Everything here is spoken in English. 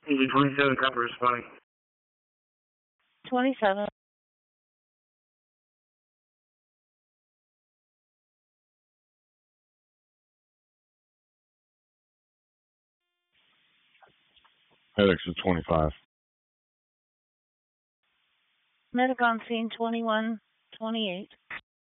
Easy 27, copy responding. 27. FedEx is 25. Medic on scene 2128.